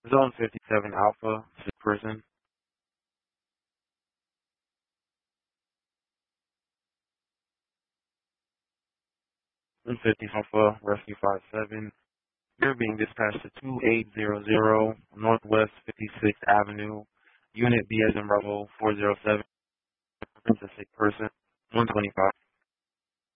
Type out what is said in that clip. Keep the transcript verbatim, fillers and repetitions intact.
Zone fifty-seven Alpha, sick person. one fifty Alpha, Rescue five seven. You're being dispatched to two eight zero zero Northwest fifty-sixth Avenue, Unit B as in Bravo four zero seven. It's a sick person. one twenty-five.